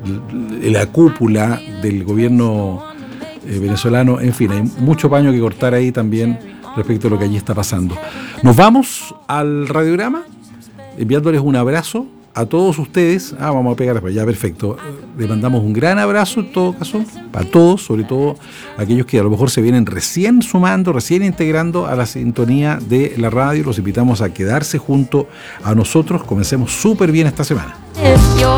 la cúpula del gobierno venezolano. En fin, hay mucho paño que cortar ahí también respecto a lo que allí está pasando. Nos vamos al radiograma, enviándoles un abrazo a todos ustedes. Vamos a pegar ya, perfecto. Le mandamos un gran abrazo en todo caso, para todos, sobre todo aquellos que a lo mejor se vienen recién sumando, recién integrando a la sintonía de la radio. Los invitamos a quedarse junto a nosotros. Comencemos súper bien esta semana.